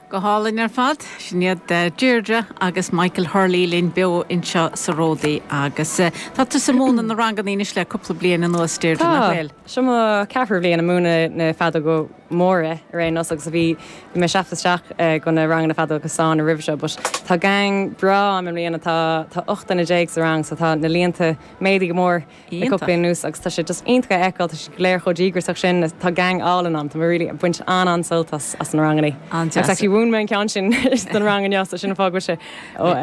Go hálainn ar fad, sinad Deirdre agus Michael Hurley linn beo inseo sa ródaí agus tá tu sa múna na ranganínis le cúpla bliana an nuas Deirdre na bhfuil. Suma ceafar bliana na múna na fada go móra ar nos agus a bhí me seafasteach go na rang na fada agus sáin na ribse, but tá gang bra am líana tá 8 na Jakes rang, so tá na líanta médig go mór i cúplaí nús agus tá sé just intra eáil tá sé léir chodígrach sin tá gang álan am, tá ri buint an soltas as an ranganí. It's actually wound man cean sin den rang an sin fág se